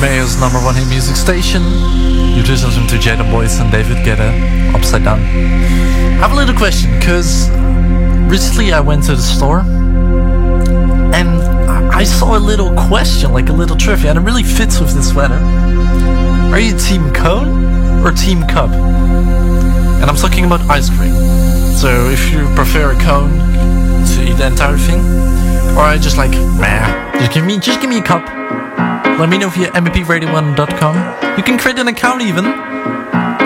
Mayo's #1 hit music station. You just listened to Jada Boys and David Guetta, Upside Down. I have a little question, because recently I went to the store and I saw a little question, like a little trivia, and it really fits with this sweater. Are you team cone or team cup? And I'm talking about ice cream. So if you prefer a cone to eat the entire thing, or I just like, just give me a cup. Let me know via mvpradio1.com. You can create an account even.